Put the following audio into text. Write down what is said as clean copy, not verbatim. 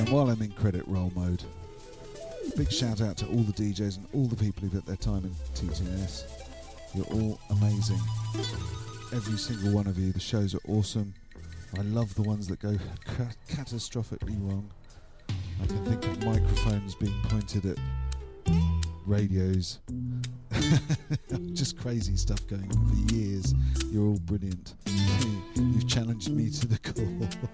while I'm in credit roll mode, big shout out to all the DJs and all the people who put their time in TTNS. You're all amazing. Every single one of you. The shows are awesome. I love the ones that go catastrophically wrong. I can think of microphones being pointed at radios. Just crazy stuff going on for years. You're all brilliant. You've challenged me to the core.